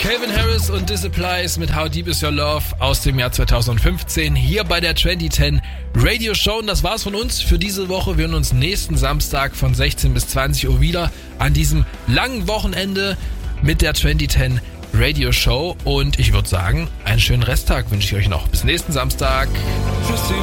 Calvin Harris und Disapplies mit How Deep Is Your Love aus dem Jahr 2015 hier bei der 2010 Radio Show. Und das war's von uns für diese Woche. Wir hören uns nächsten Samstag von 16 bis 20 Uhr wieder an diesem langen Wochenende mit der 2010 Radio Show. Und ich würde sagen, einen schönen Resttag wünsche ich euch noch. Bis nächsten Samstag. Tschüssi.